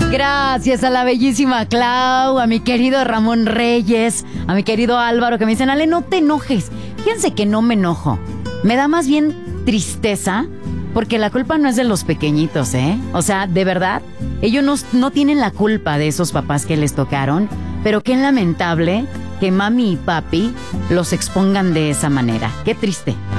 Gracias a la bellísima Clau, a mi querido Ramón Reyes, a mi querido Álvaro, que me dicen, Ale, no te enojes. Fíjense que no me enojo. Me da más bien tristeza, porque la culpa no es de los pequeñitos, ¿eh? O sea, de verdad, ellos no tienen la culpa de esos papás que les tocaron, pero qué lamentable que mami y papi los expongan de esa manera. Qué triste.